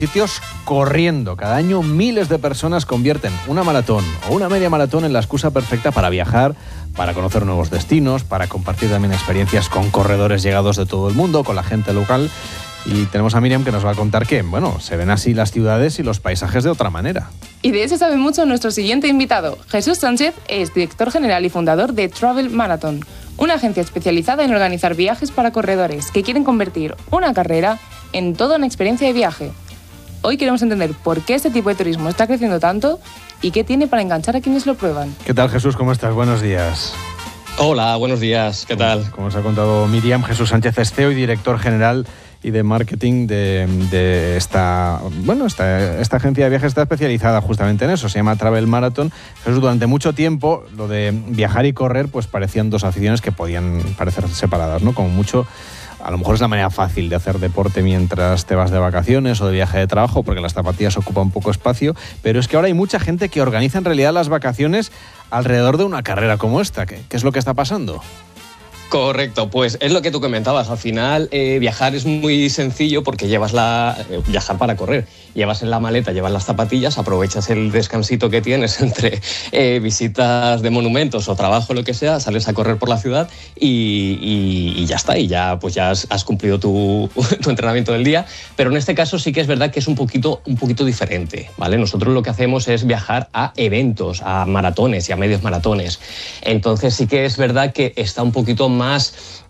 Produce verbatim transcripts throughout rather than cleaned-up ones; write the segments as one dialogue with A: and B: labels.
A: sitios corriendo. Cada año miles de personas convierten una maratón o una media maratón en la excusa perfecta para viajar, para conocer nuevos destinos, para compartir también experiencias con corredores llegados de todo el mundo, con la gente local. Y tenemos a Miriam que nos va a contar que, bueno, se ven así las ciudades y los paisajes de otra manera.
B: Y de eso sabe mucho nuestro siguiente invitado. Jesús Sánchez es director general y fundador de Travel Marathon, una agencia especializada en organizar viajes para corredores que quieren convertir una carrera en toda una experiencia de viaje. Hoy queremos entender por qué este tipo de turismo está creciendo tanto y qué tiene para enganchar a quienes lo prueban.
A: ¿Qué tal, Jesús? ¿Cómo estás? Buenos días.
C: Hola, buenos días. ¿Qué tal?
A: Como os ha contado Miriam, Jesús Sánchez es C E O y director general y de marketing de, de esta, bueno, esta, esta agencia de viajes está especializada justamente en eso, se llama Travel Marathon. Jesús, durante mucho tiempo lo de viajar y correr pues parecían dos aficiones que podían parecer separadas, ¿no? Como mucho, a lo mejor es la manera fácil de hacer deporte mientras te vas de vacaciones o de viaje de trabajo, porque las zapatillas ocupan poco espacio, pero es que ahora hay mucha gente que organiza en realidad las vacaciones alrededor de una carrera como esta. ¿Qué, qué es lo que está pasando?
C: Correcto, pues es lo que tú comentabas. Al final, eh, viajar es muy sencillo porque llevas la... Eh, viajar para correr. Llevas en la maleta, llevas las zapatillas, aprovechas el descansito que tienes entre eh, visitas de monumentos o trabajo, lo que sea, sales a correr por la ciudad y, y, y ya está. Y ya, pues ya has, has cumplido tu, tu entrenamiento del día. Pero en este caso sí que es verdad que es un poquito, un poquito diferente, ¿vale? Nosotros lo que hacemos es viajar a eventos, a maratones y a medios maratones. Entonces sí que es verdad que está un poquito más más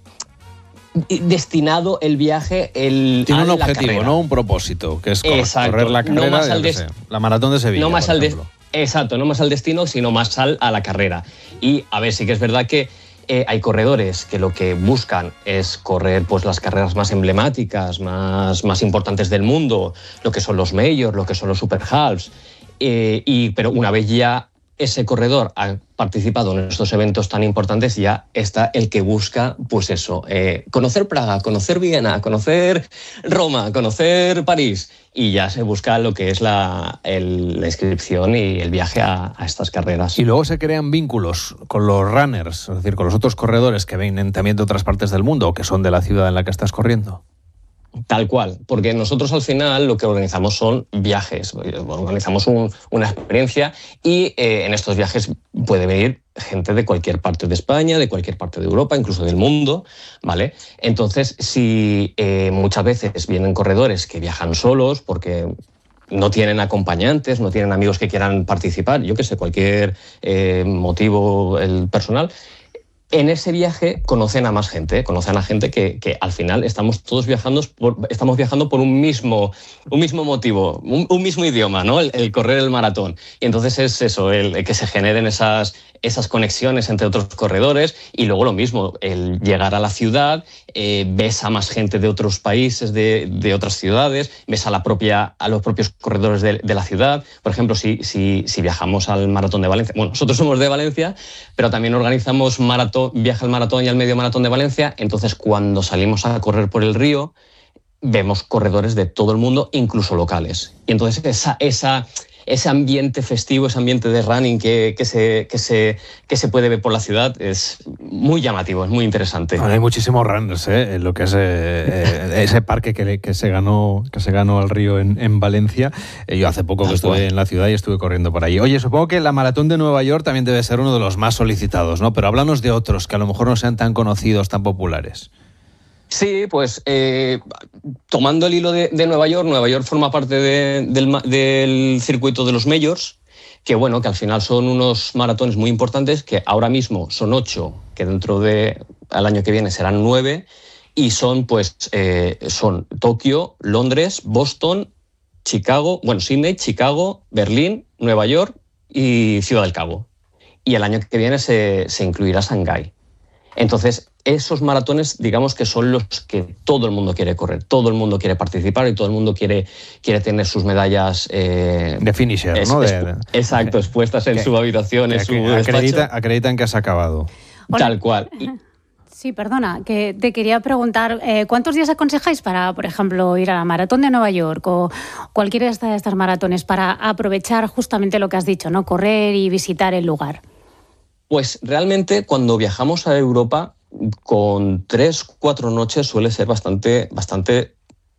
C: destinado el viaje el,
A: tiene
C: a
A: un
C: la
A: objetivo,
C: carrera.
A: ¿no? Un propósito, que es
C: Exacto.
A: correr la carrera,
C: no más al des...
A: sé, la maratón de Sevilla,
C: no más
A: por
C: al
A: ejemplo.
C: De... Exacto, no más al destino, sino más al, a la carrera. Y a ver, sí que es verdad que eh, hay corredores que lo que buscan es correr pues, las carreras más emblemáticas, más, más importantes del mundo, lo que son los majors, lo que son los super halves, eh, y, pero una vez ya ese corredor ha participado en estos eventos tan importantes, ya está el que busca, pues eso, eh, conocer Praga, conocer Viena, conocer Roma, conocer París, y ya se busca lo que es la, el, la inscripción y el viaje a, a estas carreras.
A: Y luego se crean vínculos con los runners, es decir, con los otros corredores que vienen también de otras partes del mundo o que son de la ciudad en la que estás corriendo.
C: Tal cual, porque nosotros al final lo que organizamos son viajes, organizamos un, una experiencia y eh, en estos viajes puede venir gente de cualquier parte de España, de cualquier parte de Europa, incluso del mundo, ¿vale? Entonces, si eh, muchas veces vienen corredores que viajan solos porque no tienen acompañantes, no tienen amigos que quieran participar, yo qué sé, cualquier eh, motivo el personal, en ese viaje conocen a más gente, conocen a gente que, que al final estamos todos viajando por, estamos viajando por un mismo, un mismo motivo, un, un mismo idioma, ¿no? El, el correr el maratón. Y entonces es eso, el, el que se generen esas, esas conexiones entre otros corredores y luego lo mismo, el llegar a la ciudad, eh, ves a más gente de otros países, de, de otras ciudades, ves a, la propia, a los propios corredores de, de la ciudad. Por ejemplo, si, si, si viajamos al maratón de Valencia, bueno, nosotros somos de Valencia, pero también organizamos maratón, viaje al maratón y al medio maratón de Valencia, entonces cuando salimos a correr por el río vemos corredores de todo el mundo, incluso locales. Y entonces esa, esa, ese ambiente festivo, ese ambiente de running que, que, se, que, se, que se puede ver por la ciudad es muy llamativo, es muy interesante.
A: Bueno, hay muchísimos runners, ¿eh? En lo que es eh, ese parque que, que, se ganó, que se ganó al río en, en Valencia. Eh, yo hace poco que estuve en la ciudad y estuve corriendo por allí. Oye, supongo que la maratón de Nueva York también debe ser uno de los más solicitados, ¿no? Pero háblanos de otros que a lo mejor no sean tan conocidos, tan populares.
C: Sí, pues eh, tomando el hilo de, de Nueva York, Nueva York forma parte de, del, del circuito de los majors, que bueno, que al final son unos maratones muy importantes, que ahora mismo son ocho, que dentro de al año que viene serán nueve, y son pues eh, son Tokio, Londres, Boston, Chicago, bueno, Sydney, Chicago, Berlín, Nueva York y Ciudad del Cabo. Y el año que viene se, se incluirá Shanghái. Entonces, esos maratones, digamos que son los que todo el mundo quiere correr, todo el mundo quiere participar y todo el mundo quiere, quiere tener sus medallas eh,
A: de finisher,
C: es,
A: ¿no? De,
C: expu exacto, expuestas en
A: que,
C: su habitación, en su
A: acredita, acreditan que has acabado.
D: Hola.
C: Tal cual.
D: Sí, perdona, que te quería preguntar, eh, ¿cuántos días aconsejáis para, por ejemplo, ir a la maratón de Nueva York o cualquiera de estas, de estas maratones para aprovechar justamente lo que has dicho, ¿no? Correr y visitar el lugar?
C: Pues realmente cuando viajamos a Europa, con tres, cuatro noches suele ser bastante, bastante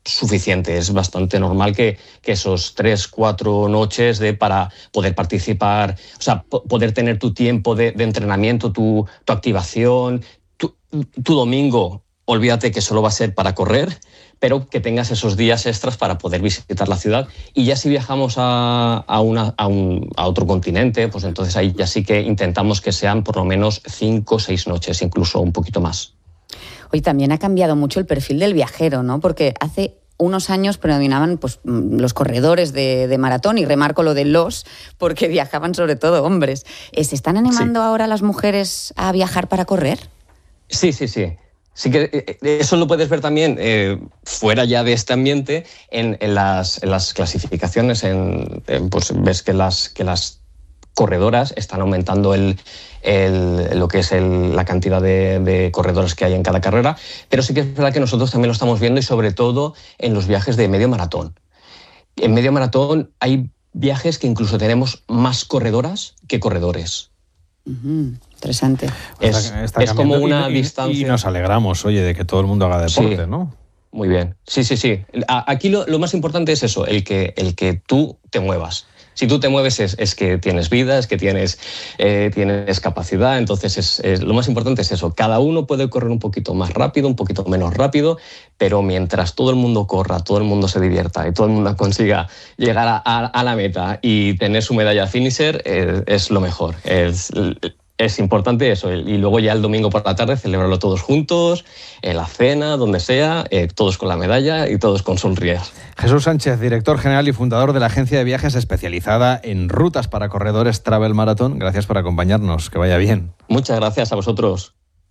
C: suficiente. Es bastante normal que, que esos tres, cuatro noches de, para poder participar, o sea, p- poder tener tu tiempo de, de entrenamiento, tu, tu activación, tu, tu domingo, olvídate que solo va a ser para correr, pero que tengas esos días extras para poder visitar la ciudad. Y ya si viajamos a, a, una, a, un, a otro continente, pues entonces ahí ya sí que intentamos que sean por lo menos cinco o seis noches, incluso un poquito más.
E: Hoy también ha cambiado mucho el perfil del viajero, ¿no? Porque hace unos años predominaban pues, los corredores de, de maratón, y remarco lo de los, porque viajaban sobre todo hombres. ¿Se están animando sí. ahora las mujeres a viajar para correr?
C: Sí, sí, sí. Sí que eso lo puedes ver también eh, fuera ya de este ambiente en, en, las, en las clasificaciones. En, en, pues ves que las, que las corredoras están aumentando el, el, lo que es el, la cantidad de, de corredores que hay en cada carrera, pero sí que es verdad que nosotros también lo estamos viendo, y sobre todo en los viajes de medio maratón. En medio maratón hay viajes que incluso tenemos más corredoras que corredores.
E: Uh-huh. Interesante.
C: Es,
A: está, está
C: es como una
A: y,
C: distancia.
A: Y nos alegramos, oye, de que todo el mundo haga deporte,
C: sí,
A: ¿no?
C: Muy bien. Sí, sí, sí. Aquí lo, lo más importante es eso, el que, el que tú te muevas. Si tú te mueves es, es que tienes vida, es que tienes, eh, tienes capacidad, entonces es, es, lo más importante es eso. Cada uno puede correr un poquito más rápido, un poquito menos rápido, pero mientras todo el mundo corra, todo el mundo se divierta y todo el mundo consiga llegar a, a, a la meta y tener su medalla finisher, eh, es lo mejor. Es, es importante eso. Y luego ya el domingo por la tarde celebrarlo todos juntos, en la cena, donde sea, eh, todos con la medalla y todos con sonrisas.
A: Jesús Sánchez, director general y fundador de la agencia de viajes especializada en rutas para corredores Travel Marathon. Gracias por acompañarnos. Que vaya bien.
C: Muchas gracias a vosotros.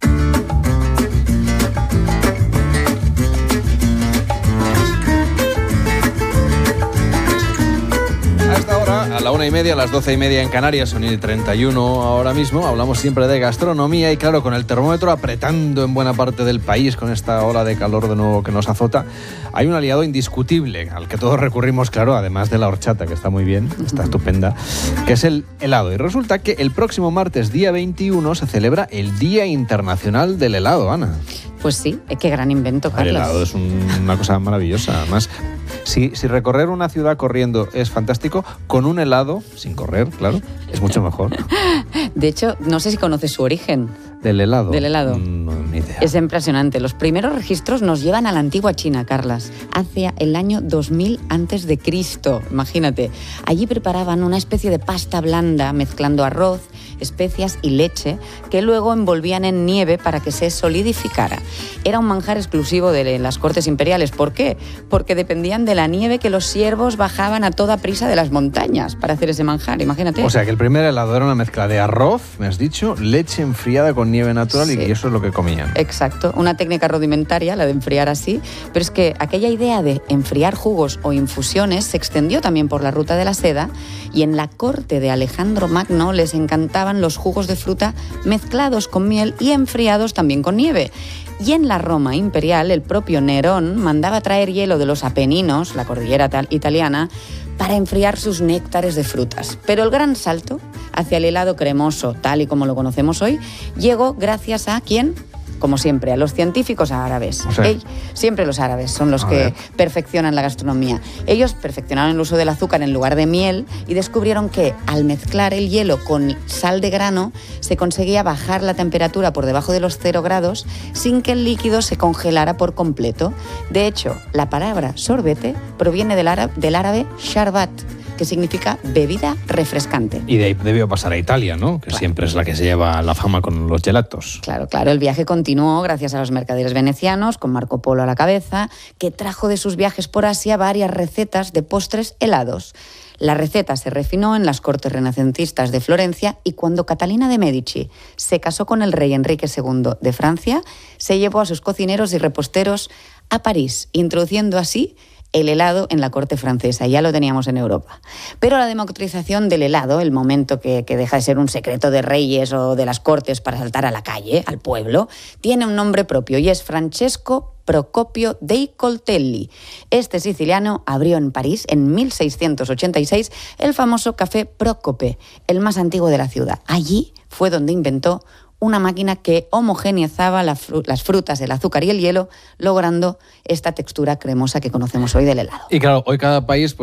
A: A la una y media, a las doce y media en Canarias, son y treinta y uno ahora mismo. Hablamos siempre de gastronomía y, claro, con el termómetro apretando en buena parte del país con esta ola de calor de nuevo que nos azota, hay un aliado indiscutible al que todos recurrimos, claro, además de la horchata, que está muy bien, está estupenda, que es el helado. Y resulta que el próximo martes, día veintiuno, se celebra el Día Internacional del Helado, Ana.
E: Pues sí, qué gran invento, Carlos.
A: El helado es un, una cosa maravillosa. Además, si, si recorrer una ciudad corriendo es fantástico, con un helado, sin correr, claro, es mucho mejor.
E: De hecho, no sé si conoces su origen.
A: ¿Del helado?
E: Del helado.
A: No, ni idea.
E: Es impresionante. Los primeros registros nos llevan a la antigua China, Carlas, hacia el año dos mil antes de Cristo. Imagínate. Allí preparaban una especie de pasta blanda mezclando arroz, especias y leche, que luego envolvían en nieve para que se solidificara. Era un manjar exclusivo de las cortes imperiales. ¿Por qué? Porque dependían de la nieve que los siervos bajaban a toda prisa de las montañas para hacer ese manjar, imagínate.
A: O sea, que el primer helado era una mezcla de arroz, me has dicho, leche enfriada con nieve natural, sí. Y eso es lo que comían.
E: Exacto, una técnica rudimentaria, la de enfriar así, pero es que aquella idea de enfriar jugos o infusiones se extendió también por la ruta de la seda, y en la corte de Alejandro Magno les encantaban los jugos de fruta mezclados con miel y enfriados también con nieve. Y en la Roma imperial, el propio Nerón mandaba traer hielo de los Apeninos, la cordillera italiana, para enfriar sus néctares de frutas. Pero el gran salto hacia el helado cremoso, tal y como lo conocemos hoy, llegó gracias a ¿quién? Como siempre, a los científicos árabes.
A: O sea,
E: Ell, siempre los árabes son los que ver. perfeccionan la gastronomía. Ellos perfeccionaron el uso del azúcar en lugar de miel y descubrieron que al mezclar el hielo con sal de grano se conseguía bajar la temperatura por debajo de los cero grados sin que el líquido se congelara por completo. De hecho, la palabra sorbete proviene del árabe, del árabe sharbat, que significa bebida refrescante.
A: Y de ahí debió pasar a Italia, ¿no? Que claro. Siempre es la que se lleva la fama con los gelatos.
E: Claro, claro. El viaje continuó gracias a los mercaderes venecianos, con Marco Polo a la cabeza, que trajo de sus viajes por Asia varias recetas de postres helados. La receta se refinó en las cortes renacentistas de Florencia, y cuando Catalina de Medici se casó con el rey Enrique segundo de Francia, se llevó a sus cocineros y reposteros a París, introduciendo así el helado en la corte francesa. Ya lo teníamos en Europa. Pero la democratización del helado, el momento que, que deja de ser un secreto de reyes o de las cortes para saltar a la calle, al pueblo, tiene un nombre propio, y es Francesco Procopio dei Coltelli. Este siciliano abrió en París en mil seiscientos ochenta y seis el famoso Café Prócope, el más antiguo de la ciudad. Allí fue donde inventó una máquina que homogeneizaba la fru- las frutas, el azúcar y el hielo, logrando esta textura cremosa que conocemos hoy del helado.
A: Y claro, hoy cada país